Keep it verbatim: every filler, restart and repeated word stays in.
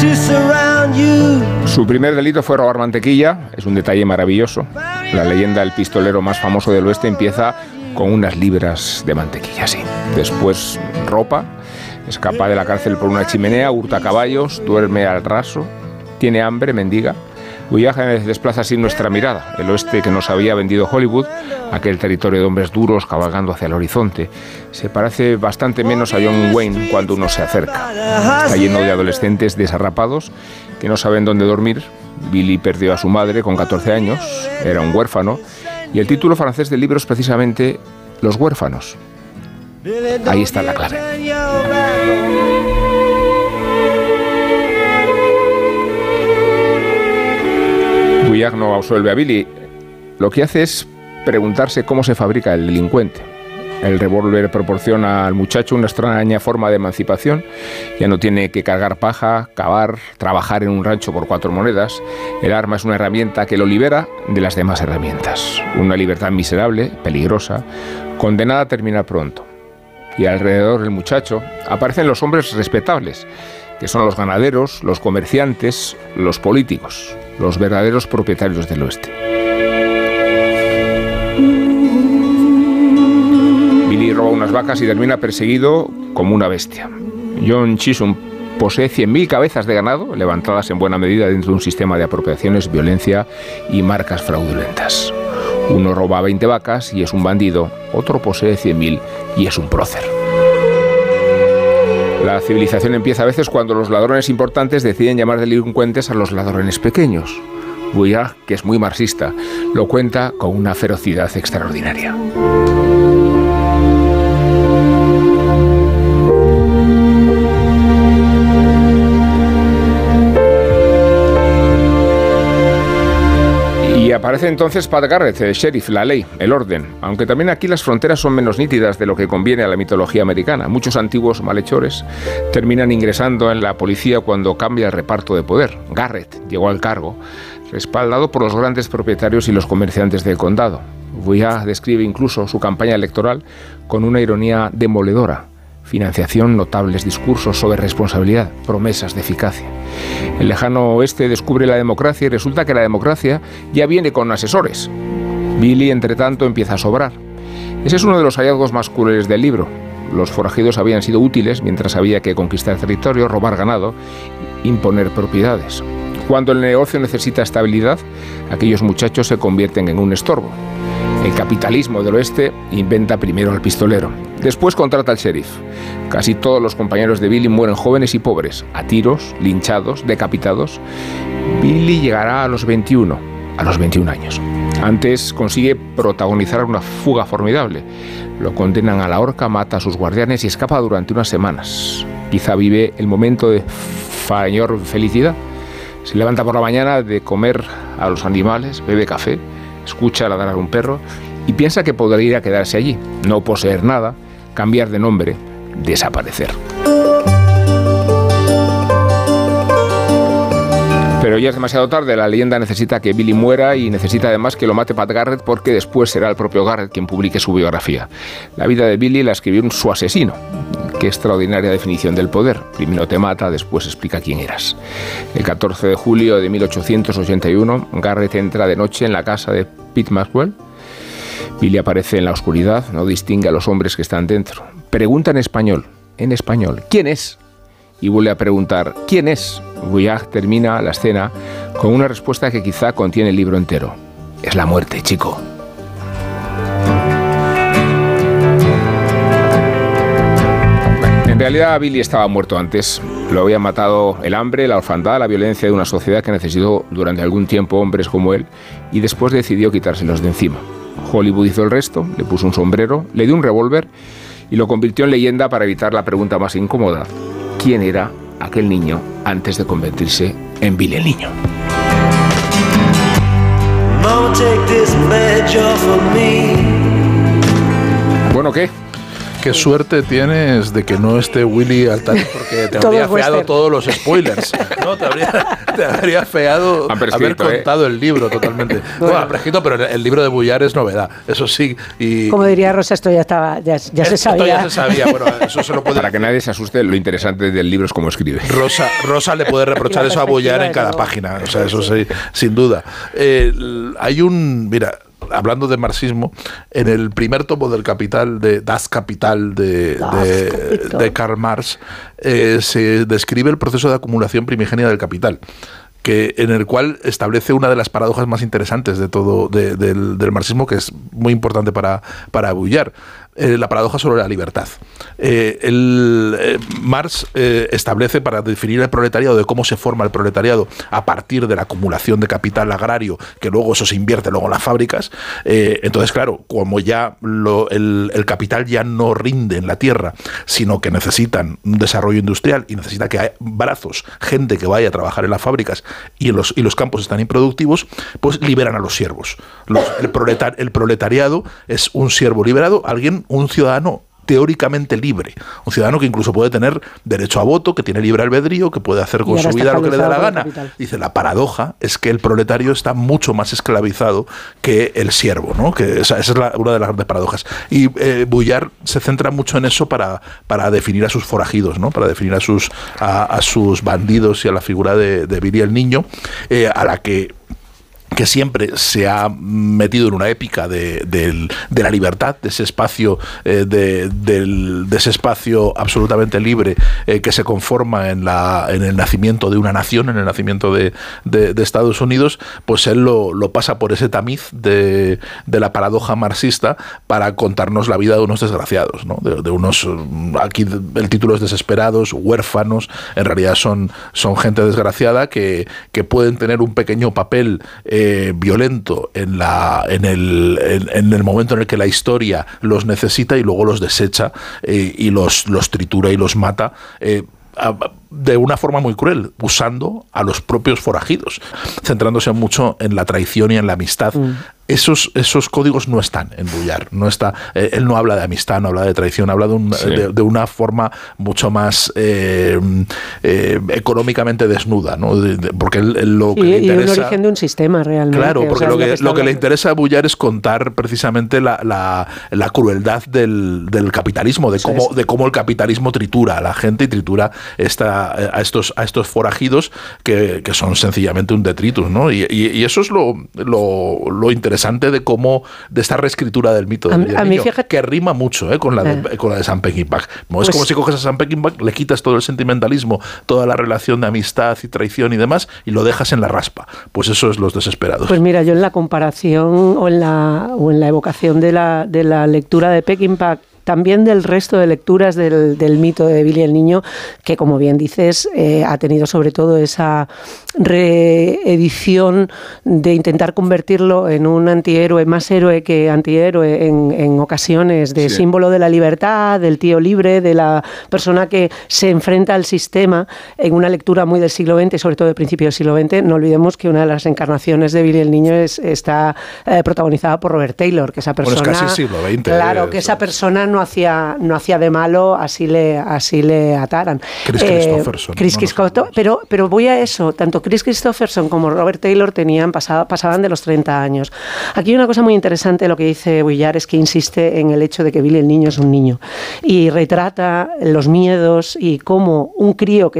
Su primer delito fue robar mantequilla, es un detalle maravilloso. La leyenda del pistolero más famoso del oeste empieza con unas libras de mantequilla, sí. Después ropa, escapa de la cárcel por una chimenea, hurta caballos, duerme al raso, tiene hambre, mendiga. Vouillard desplaza así nuestra mirada, el oeste que nos había vendido Hollywood, aquel territorio de hombres duros cabalgando hacia el horizonte. Se parece bastante menos a John Wayne cuando uno se acerca. Está lleno de adolescentes desarrapados que no saben dónde dormir. Billy perdió a su madre con catorce años, era un huérfano, y el título francés del libro es precisamente Los huérfanos. Ahí está la clave. Vouillard no absuelve a Billy. Lo que hace es preguntarse cómo se fabrica el delincuente. El revólver proporciona al muchacho una extraña forma de emancipación. Ya no tiene que cargar paja, cavar, trabajar en un rancho por cuatro monedas. El arma es una herramienta que lo libera de las demás herramientas. Una libertad miserable, peligrosa, condenada a terminar pronto. Y alrededor del muchacho aparecen los hombres respetables, que son los ganaderos, los comerciantes, los políticos, los verdaderos propietarios del oeste. Billy roba unas vacas y termina perseguido como una bestia. John Chisholm posee cien mil cabezas de ganado, levantadas en buena medida dentro de un sistema de apropiaciones, violencia y marcas fraudulentas. Uno roba veinte vacas y es un bandido, otro posee cien mil y es un prócer. La civilización empieza a veces cuando los ladrones importantes deciden llamar delincuentes a los ladrones pequeños. Vouillard, que es muy marxista, lo cuenta con una ferocidad extraordinaria. Y aparece entonces Pat Garrett, el sheriff, la ley, el orden, aunque también aquí las fronteras son menos nítidas de lo que conviene a la mitología americana. Muchos antiguos malhechores terminan ingresando en la policía cuando cambia el reparto de poder. Garrett llegó al cargo respaldado por los grandes propietarios y los comerciantes del condado. Vouillard describe incluso su campaña electoral con una ironía demoledora. Financiación, notables discursos sobre responsabilidad, promesas de eficacia. El lejano oeste descubre la democracia y resulta que la democracia ya viene con asesores. Billy, entre tanto, empieza a sobrar. Ese es uno de los hallazgos más crueles del libro. Los forajidos habían sido útiles mientras había que conquistar territorio, robar ganado, imponer propiedades. Cuando el negocio necesita estabilidad, aquellos muchachos se convierten en un estorbo. El capitalismo del oeste inventa primero al pistolero. Después contrata al sheriff. Casi todos los compañeros de Billy mueren jóvenes y pobres, a tiros, linchados, decapitados. Billy llegará a los veintiuno, a los veintiún años. Antes consigue protagonizar una fuga formidable. Lo condenan a la horca, mata a sus guardianes y escapa durante unas semanas. Quizá vive el momento de mayor felicidad. Se levanta por la mañana de comer a los animales, bebe café, escucha ladrar a un perro y piensa que podría quedarse allí, no poseer nada, cambiar de nombre, desaparecer. Pero ya es demasiado tarde, la leyenda necesita que Billy muera y necesita además que lo mate Pat Garrett porque después será el propio Garrett quien publique su biografía. La vida de Billy la escribió su asesino. Qué extraordinaria definición del poder. Primero te mata, después explica quién eras. El catorce de julio de mil ochocientos ochenta y uno, Garrett entra de noche en la casa de Pete Maxwell. Billy aparece en la oscuridad, no distingue a los hombres que están dentro. Pregunta en español, en español, ¿quién es? Y vuelve a preguntar, ¿quién es? Vouillard termina la escena con una respuesta que quizá contiene el libro entero. Es la muerte, chico. En realidad Billy estaba muerto antes. Lo había matado el hambre, la orfandad, la violencia de una sociedad que necesitó durante algún tiempo hombres como él y después decidió quitárselos de encima. Hollywood hizo el resto, le puso un sombrero, le dio un revólver y lo convirtió en leyenda para evitar la pregunta más incómoda. ¿Quién era aquel niño antes de convertirse en Billy el Niño? Bueno, ¿qué? qué suerte tienes de que no esté Willy Altari, porque te habría feado todos los spoilers. No, te habría, te habría feado haber contado ¿eh? el libro totalmente. Bueno, bueno prescrito, pero el libro de Buyar es novedad, eso sí. Y, como diría Rosa, esto ya estaba, ya, ya se sabía. Esto ya se sabía, bueno, eso se lo puede... Para que nadie se asuste, lo interesante del libro es cómo escribe. Rosa, Rosa le puede reprochar eso a Buyar en cada página, o sea, eso sí, sin duda. Eh, hay un, mira, hablando de marxismo, en el primer tomo del Capital, de Das Kapital de, de, de Karl Marx, eh, se describe el proceso de acumulación primigenia del capital, que en el cual establece una de las paradojas más interesantes de todo de, del, del marxismo, que es muy importante para, para Buyar. Eh, la paradoja sobre la libertad. Eh, el, eh, Marx eh, establece, para definir el proletariado, de cómo se forma el proletariado a partir de la acumulación de capital agrario, que luego eso se invierte luego en las fábricas. Eh, entonces, claro, como ya lo, el, el capital ya no rinde en la tierra, sino que necesitan un desarrollo industrial y necesita que haya brazos, gente que vaya a trabajar en las fábricas y, en los, y los campos están improductivos, pues liberan a los siervos. Los, el, proletar, el proletariado es un siervo liberado, alguien un ciudadano teóricamente libre, un ciudadano que incluso puede tener derecho a voto, que tiene libre albedrío, que puede hacer con su vida lo que le da la gana. Dice, la paradoja es que el proletario está mucho más esclavizado que el siervo, ¿no? Que esa, esa es la, una de las grandes paradojas. Y eh, Buyar se centra mucho en eso para, para definir a sus forajidos, ¿no? Para definir a sus, a, a sus bandidos y a la figura de, de Billy el Niño, eh, a la que que siempre se ha metido en una épica de, de, de la libertad, de ese espacio, eh, de, de, de ese espacio absolutamente libre eh, que se conforma en, la, en el nacimiento de una nación, en el nacimiento de, de, de Estados Unidos, pues él lo, lo pasa por ese tamiz de, de la paradoja marxista para contarnos la vida de unos desgraciados, ¿no? de, de unos, aquí el título es desesperados, huérfanos, en realidad son, son gente desgraciada que, que pueden tener un pequeño papel eh, Eh, violento en, la, en, el, en, en el momento en el que la historia los necesita y luego los desecha eh, y los, los tritura y los mata eh, a, de una forma muy cruel, usando a los propios forajidos, centrándose mucho en la traición y en la amistad. Mm. Esos, esos códigos no están en Buyar. No está, eh, él no habla de amistad, no habla de traición, habla de, un, sí. de, de una forma mucho más eh, eh, económicamente desnuda, ¿no? De, de, porque él, él lo que y, le interesa, y un origen de un sistema realmente. Claro, porque o sea, lo, que, lo, que lo que le interesa a Buyar es contar precisamente la, la, la crueldad del, del capitalismo, de cómo, sí. de cómo el capitalismo tritura a la gente y tritura esta, a, estos, a estos forajidos que, que son sencillamente un detritus, ¿no? Y, y, y eso es lo, lo, lo interesante de cómo, de esta reescritura del mito del a, a niño, fíjate, que rima mucho eh, con, la de, eh. con la de Sam Peckinpah. No pues, es como si coges a Sam Peckinpah, le quitas todo el sentimentalismo, toda la relación de amistad y traición y demás, y lo dejas en la raspa. Pues eso es Los Desesperados. Pues mira, yo en la comparación o en la, o en la evocación de la, de la lectura de Peckinpah, también del resto de lecturas del, del mito de Billy el Niño, que como bien dices, eh, ha tenido sobre todo esa reedición de intentar convertirlo en un antihéroe, más héroe que antihéroe en, en ocasiones, de sí. símbolo de la libertad, del tío libre, de la persona que se enfrenta al sistema, en una lectura muy del siglo veinte, sobre todo de principio del siglo veinte. No olvidemos que una de las encarnaciones de Billy el Niño es, está eh, protagonizada por Robert Taylor, que esa persona... Bueno, es casi siglo veinte. Claro, que esa persona no hacía, no hacía de malo, así le, así le ataran. Chris eh, Christopherson. Chris no Christopherson, pero, pero voy a eso, tanto Chris Christopherson como Robert Taylor tenían, pasaba, pasaban de los treinta años. Aquí hay una cosa muy interesante, lo que dice Buyar, es que insiste en el hecho de que Billy el Niño es un niño y retrata los miedos y cómo un crío que